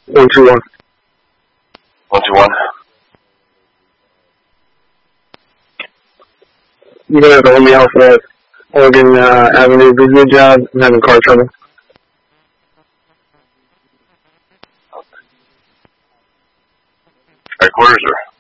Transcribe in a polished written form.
121. 121. You're gonna have to hold me out for that Oregon Avenue. Good job. I'm having car trouble. Headquarters, or?